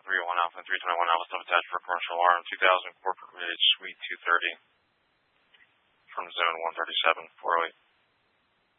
31 Alpha and 321 Alpha, self-attached for commercial alarm, 2000 Corporate Ridge, Suite 230, from Zone 137, 408.